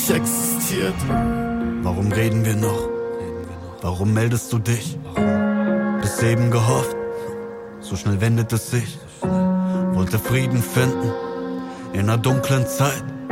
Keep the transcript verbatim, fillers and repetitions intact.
nicht existiert. Warum reden wir noch? Warum meldest du dich? Bis eben gehofft, so schnell wendet es sich. Wollte Frieden finden in einer dunklen Zeit.